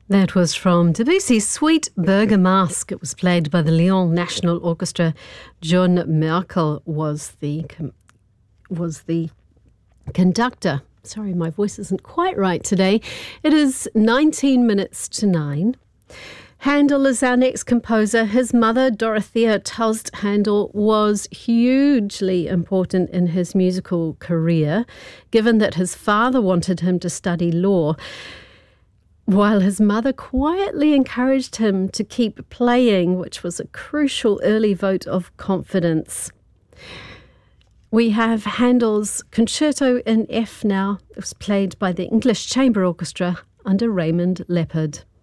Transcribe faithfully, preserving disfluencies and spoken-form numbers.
That was from Debussy's Sweet Bergamasque. It was played by the Lyon National Orchestra. John Merkel was the was the conductor. Sorry, my voice isn't quite right today. It is nineteen minutes to nine. Handel is our next composer. His mother, Dorothea Tost Handel, was hugely important in his musical career, given that his father wanted him to study law, while his mother quietly encouraged him to keep playing, which was a crucial early vote of confidence. We have Handel's Concerto in F now. It was played by the English Chamber Orchestra under Raymond Leppard.